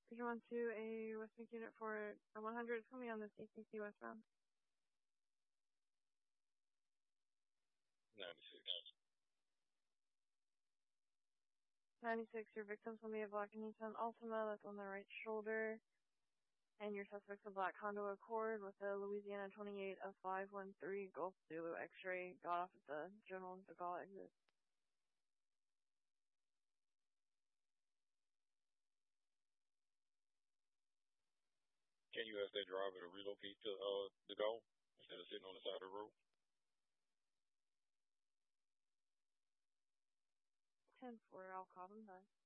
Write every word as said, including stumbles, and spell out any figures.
Pigeon one two, a Westwick unit for one hundred, coming on this A C C westbound. ninety-six. ninety-six, your victims will be a black Nissan Altima that's on the right shoulder. And your suspect's a black Honda Accord with a Louisiana twenty-eight of five one three Gulf Zulu X-ray. Got off at the General de Gaulle exit. Can you ask that driver to relocate to uh the goal instead of sitting on the side of the road? ten four, I'll call them back.